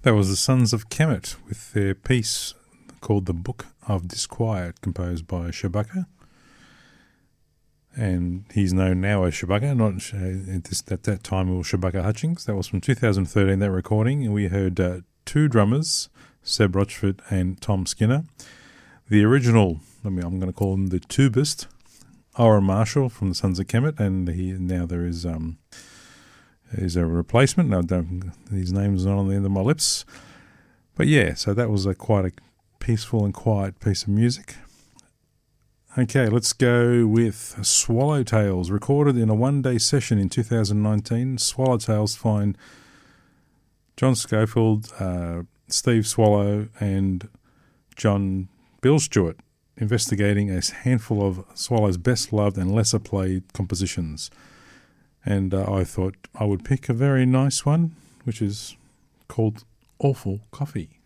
That was the Sons of Kemet with their piece called The Book of Disquiet, composed by Shabaka. And he's known now as Shabaka, not at that time it was Shabaka Hutchings. That was from 2013, that recording. And we heard two drummers, Seb Rochford and Tom Skinner. The original, I'm going to call him the tubist, Oren Marshall from the Sons of Kemet, and now there is a replacement. Now, his name's not on the end of my lips. But yeah, so that was quite a peaceful and quiet piece of music. Okay, let's go with Swallowtails, recorded in a one-day session in 2019. Swallowtails find John Schofield, Steve Swallow, and John Bill Stewart investigating a handful of Swallow's best-loved and lesser-played compositions. And I thought I would pick a very nice one, which is called Awful Coffee.